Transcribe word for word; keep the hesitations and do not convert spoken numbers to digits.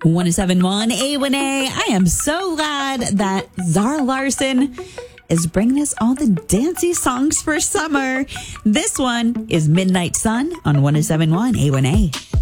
one oh seven point one A one A. I am so glad that Zara Larson is bringing us all the dancey songs for summer. This one is Midnight Sun on one oh seven point one A one A.